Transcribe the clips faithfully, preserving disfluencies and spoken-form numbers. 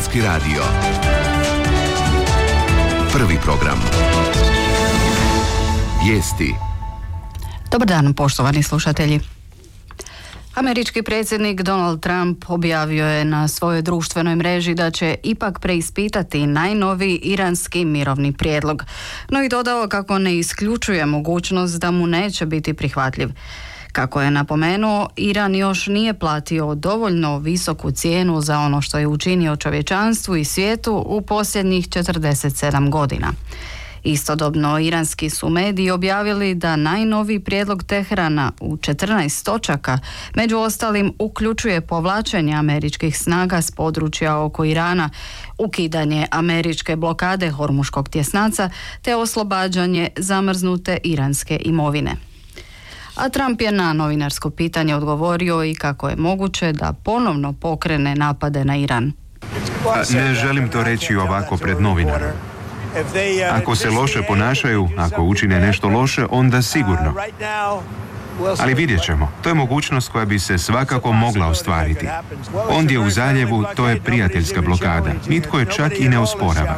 Hrvatski radio. Prvi program. Vijesti. Dobar dan, poštovani slušatelji. Američki predsjednik Donald Trump objavio je na svojoj društvenoj mreži da će ipak preispitati najnoviji iranski mirovni prijedlog, no i dodao kako ne isključuje mogućnost da mu neće biti prihvatljiv. Kako je napomenuo, Iran još nije platio dovoljno visoku cijenu za ono što je učinio čovječanstvu i svijetu u posljednjih četrdeset sedam godina. Istodobno, iranski su mediji objavili da najnoviji prijedlog Teherana u četrnaest točaka, među ostalim, uključuje povlačenje američkih snaga s područja oko Irana, ukidanje američke blokade Hormuškog tjesnaca te oslobađanje zamrznute iranske imovine. A Trump je na novinarsko pitanje odgovorio i kako je moguće da ponovno pokrene napade na Iran. Ne želim to reći ovako pred novinarom. Ako se loše ponašaju, ako učine nešto loše, onda sigurno. Ali vidjet ćemo. To je mogućnost koja bi se svakako mogla ostvariti. Ondje u zaljevu to je prijateljska blokada. Nitko je čak i ne osporava.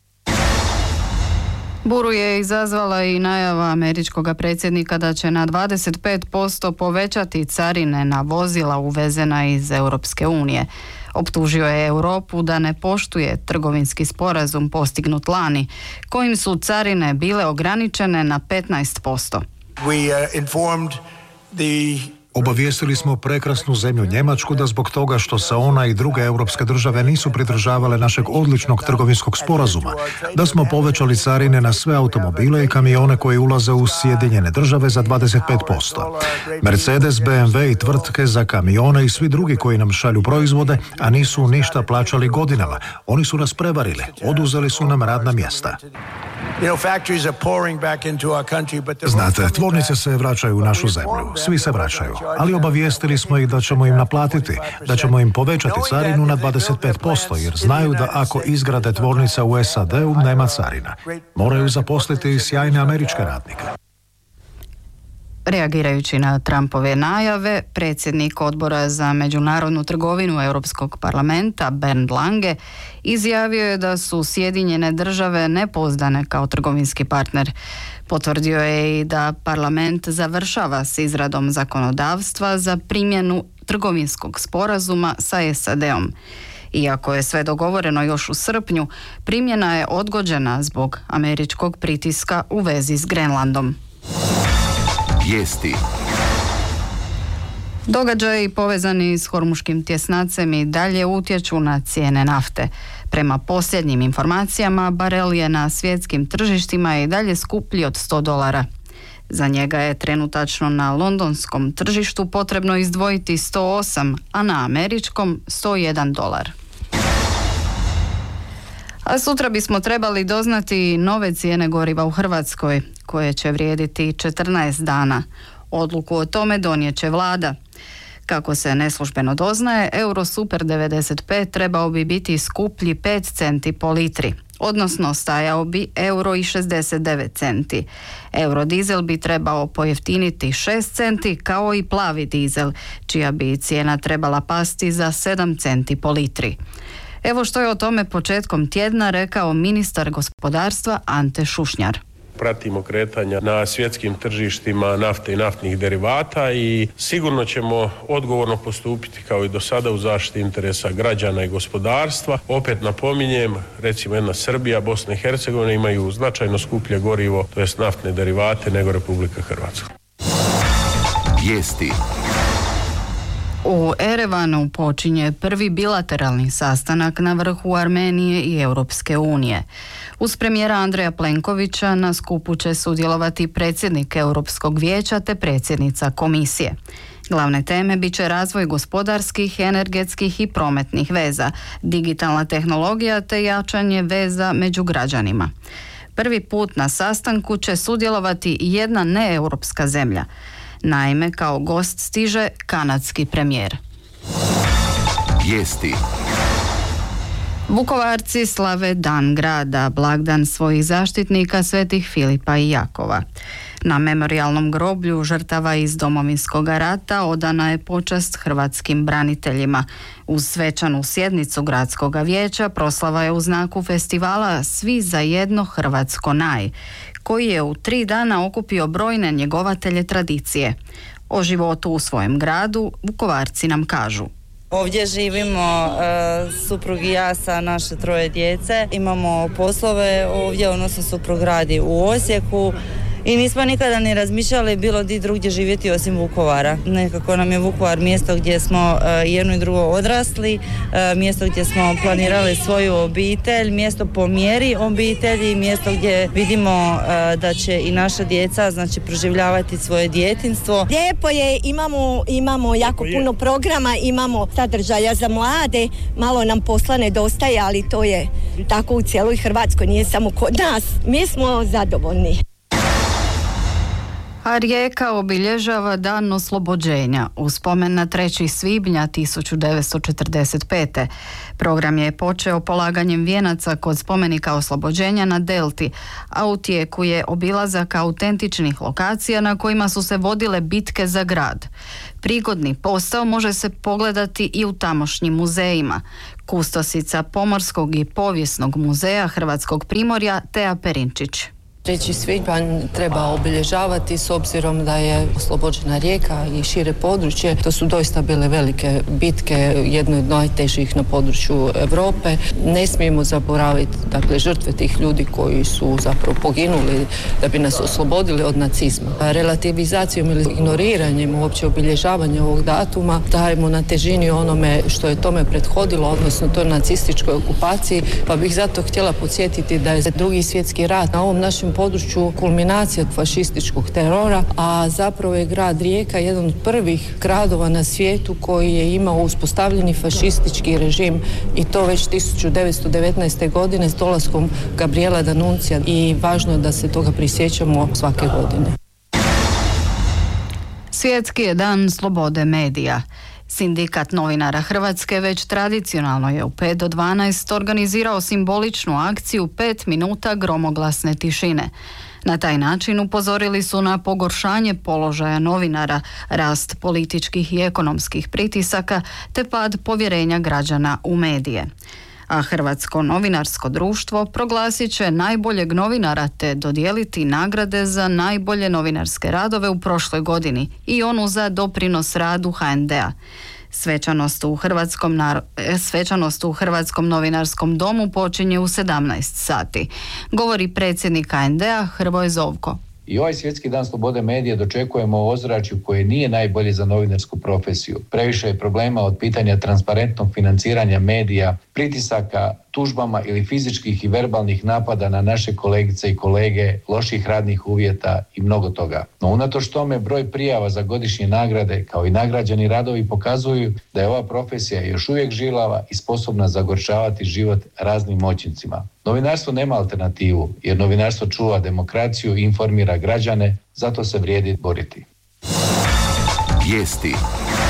Buru je izazvala i najava američkog predsjednika da će na dvadeset pet posto povećati carine na vozila uvezena iz Europske unije. Optužio je Europu da ne poštuje trgovinski sporazum postignut lani, kojim su carine bile ograničene na petnaest posto. Obavijestili smo prekrasnu zemlju Njemačku da zbog toga što se ona i druge europske države nisu pridržavale našeg odličnog trgovinskog sporazuma, da smo povećali carine na sve automobile i kamione koji ulaze u Sjedinjene države za dvadeset pet posto. Mercedes, B M W i tvrtke za kamione i svi drugi koji nam šalju proizvode, a nisu ništa plaćali godinama. Oni su nas prevarili, oduzeli su nam radna mjesta. Znate, tvornice se vraćaju u našu zemlju, svi se vraćaju, ali obavijestili smo ih da ćemo im naplatiti, da ćemo im povećati carinu na dvadeset pet posto, jer znaju da ako izgrade tvornica u S A D-u nema carina. Moraju zaposliti sjajne američke radnike. Reagirajući na Trumpove najave, predsjednik Odbora za međunarodnu trgovinu Europskog parlamenta Bernd Lange izjavio je da su Sjedinjene države nepouzdane kao trgovinski partner. Potvrdio je i da parlament završava s izradom zakonodavstva za primjenu trgovinskog sporazuma sa S A D-om. Iako je sve dogovoreno još u srpnju, primjena je odgođena zbog američkog pritiska u vezi s Grenlandom. Vijesti. Događaji povezani s Hormuškim tjesnacem i dalje utječu na cijene nafte. Prema posljednjim informacijama, barel je na svjetskim tržištima i dalje skuplji od sto dolara. Za njega je trenutačno na londonskom tržištu potrebno izdvojiti sto osam, a na američkom sto jedan dolar. A sutra bismo trebali doznati nove cijene goriva u Hrvatskoj, koje će vrijediti četrnaest dana. Odluku o tome donijet će vlada. Kako se neslužbeno doznaje, Euro Super devedeset pet trebao bi biti skuplji pet centi po litri, odnosno stajao bi euro i šezdeset devet centi. Eurodizel bi trebao pojeftiniti šest centi, kao i plavi dizel, čija bi cijena trebala pasti za sedam centi po litri. Evo što je o tome početkom tjedna rekao ministar gospodarstva Ante Šušnjar. Pratimo kretanja na svjetskim tržištima nafte i naftnih derivata i sigurno ćemo odgovorno postupiti kao i do sada u zaštiti interesa građana i gospodarstva. Opet napominjem, recimo jedna Srbija, Bosna i Hercegovina imaju značajno skuplje gorivo, to jest naftne derivate, nego Republika Hrvatska. Vijesti. U Erevanu počinje prvi bilateralni sastanak na vrhu Armenije i Europske unije. Uz premijera Andreja Plenkovića na skupu će sudjelovati predsjednik Europskog vijeća te predsjednica komisije. Glavne teme bit će razvoj gospodarskih, energetskih i prometnih veza, digitalna tehnologija te jačanje veza među građanima. Prvi put na sastanku će sudjelovati jedna neeuropska zemlja. Naime, kao gost stiže kanadski premijer. Vijesti. Vukovarci slave Dan grada, blagdan svojih zaštitnika svetih Filipa i Jakova. Na memorijalnom groblju žrtava iz Domovinskog rata odana je počast hrvatskim braniteljima. Uz svečanu sjednicu gradskog vijeća proslava je u znaku festivala Svi za jedno Hrvatsko naj, koji je u tri dana okupio brojne njegovatelje tradicije. O životu u svojem gradu Vukovarci nam kažu. Ovdje živimo, e, suprug i ja sa naše troje djece. Imamo poslove ovdje, odnosno suprug radi u Osijeku. I nismo nikada ni razmišljali bilo di drugdje živjeti osim Vukovara. Nekako nam je Vukovar mjesto gdje smo uh, jedno i drugo odrasli, uh, mjesto gdje smo planirali svoju obitelj, mjesto po mjeri obitelji, mjesto gdje vidimo uh, da će i naša djeca znači proživljavati svoje djetinjstvo. Lijepo je, imamo, imamo jako puno programa, imamo sadržaja za mlade, malo nam posla nedostaje, ali to je tako u cijeloj Hrvatskoj, nije samo kod nas. Mi smo zadovoljni. A Rijeka obilježava Dan oslobođenja u spomen na trećeg svibnja tisuću devetsto četrdeset pete. Program je počeo polaganjem vijenaca kod spomenika oslobođenja na Delti, a u tijeku je obilazak autentičnih lokacija na kojima su se vodile bitke za grad. Prigodni posao može se pogledati i u tamošnjim muzejima. Kustosica Pomorskog i povijesnog muzeja Hrvatskog Primorja Teja Perinčić. trećeg svibanj treba obilježavati s obzirom da je oslobođena Rijeka i šire područje. To su doista bile velike bitke, jedne od najtežih na području Europe. Ne smijemo zaboraviti dakle, žrtve tih ljudi koji su zapravo poginuli da bi nas oslobodili od nacizma. Relativizacijom ili ignoriranjem uopće obilježavanja ovog datuma dajemo na težini onome što je tome prethodilo, odnosno toj nacističkoj okupaciji, pa bih zato htjela podsjetiti da je Drugi svjetski rat na ovom našem području kulminacija fašističkog terora, a zapravo je grad Rijeka jedan od prvih gradova na svijetu koji je imao uspostavljeni fašistički režim i to već tisuću devetsto devetnaeste. godine s dolaskom Gabriela D'Annunzia i važno je da se toga prisjećamo svake godine. Svjetski je dan slobode medija. Sindikat novinara Hrvatske već tradicionalno je u pet do dvanaest organizirao simboličnu akciju pet minuta gromoglasne tišine. Na taj način upozorili su na pogoršanje položaja novinara, rast političkih i ekonomskih pritisaka te pad povjerenja građana u medije. A Hrvatsko novinarsko društvo proglasit će najboljeg novinara te dodijeliti nagrade za najbolje novinarske radove u prošloj godini i onu za doprinos radu ha en de a. Svečanost u Hrvatskom, nar... Svečanost u Hrvatskom novinarskom domu počinje u sedamnaest sati. Govori predsjednik ha en de a Hrvoje Zovko. I ovaj svjetski dan slobode medija dočekujemo u ozračju koje nije najbolje za novinarsku profesiju. Previše je problema od pitanja transparentnog financiranja medija, pritisaka, tužbama ili fizičkih i verbalnih napada na naše kolegice i kolege, loših radnih uvjeta i mnogo toga. No unatoč tome broj prijava za godišnje nagrade kao i nagrađeni radovi pokazuju da je ova profesija još uvijek žilava i sposobna zagorčavati život raznim moćnicima. Novinarstvo nema alternativu jer novinarstvo čuva demokraciju i informira građane, zato se vrijedi boriti. Vijesti.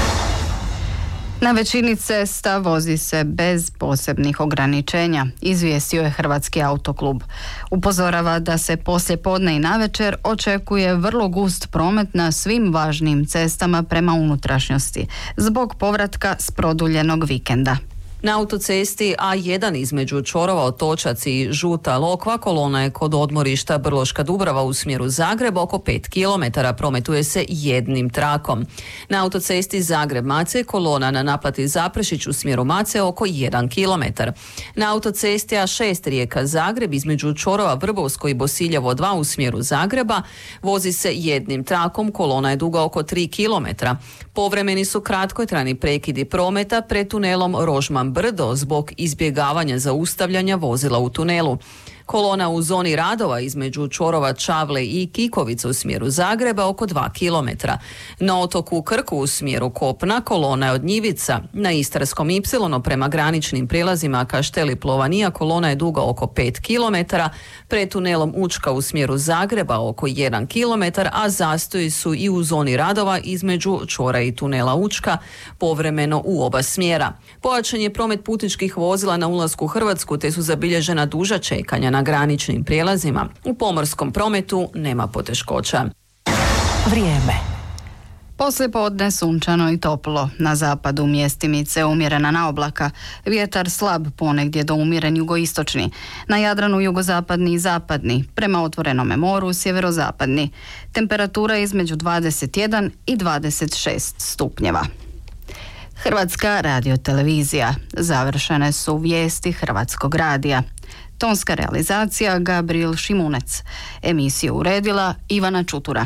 Na većini cesta vozi se bez posebnih ograničenja, izvijestio je Hrvatski autoklub. Upozorava da se poslije podne i navečer očekuje vrlo gust promet na svim važnim cestama prema unutrašnjosti, zbog povratka s produljenog vikenda. Na autocesti A jedan između čvorova Otočac i Žuta Lokva kolona je kod odmorišta Brloška Dubrava u smjeru Zagreb oko pet kilometara, prometuje se jednim trakom. Na autocesti Zagreb-Mace kolona na naplati Zaprešić u smjeru Mace oko jedan kilometar. Na autocesti A šest Rijeka Zagreb između čvorova Vrbovsko i Bosiljevo dva u smjeru Zagreba vozi se jednim trakom, kolona je duga oko tri kilometra. Povremeni su kratkotrajni prekidi prometa pred tunelom Rožman Brdo zbog izbjegavanja zaustavljanja vozila u tunelu. Kolona u zoni radova između čvorova Čavle i Kikovice u smjeru Zagreba oko dva kilometra. Na otoku Krku u smjeru kopna kolona je od Njivica. Na Istarskom Ipsilonu prema graničnim prilazima Kašteli Plovanija kolona je duga oko pet kilometara, pred tunelom Učka u smjeru Zagreba oko jedan kilometar, a zastoji su i u zoni radova između čvora i tunela Učka, povremeno u oba smjera. Pojačan je promet putničkih vozila na ulasku u Hrvatsku, te su zabilježena duža čekanja na graničnim prijelazima. U pomorskom prometu nema poteškoća. Vrijeme. Poslijepodne sunčano i toplo. Na zapadu mjestimice umjerena naoblaka. Vjetar slab, ponegdje do umjeren jugoistočni. Na Jadranu jugozapadni i zapadni. Prema otvorenome moru sjeverozapadni. Temperatura između dvadeset jedan i dvadeset šest stupnjeva. Hrvatska radiotelevizija. Završene su vijesti Hrvatskog radija. Tonska realizacija Gabriel Šimunec. Emisiju uredila Ivana Čutura.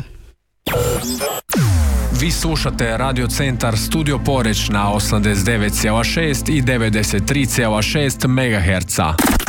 Vi slušate Radio Centar Studio Poreć na osamdeset devet zarez šest i devedeset tri zarez šest megaherca.